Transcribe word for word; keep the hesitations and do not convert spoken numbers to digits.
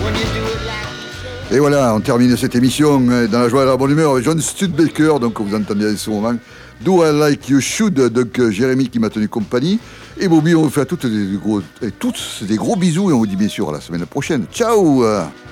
Et voilà, on termine cette émission dans la joie et la bonne humeur avec John Studebaker, donc vous entendez en ce moment. Do I Like You Should, donc Jérémy qui m'a tenu compagnie. Et Bobby, on vous fait à toutes des gros, et tous des gros bisous et on vous dit bien sûr à la semaine prochaine. Ciao!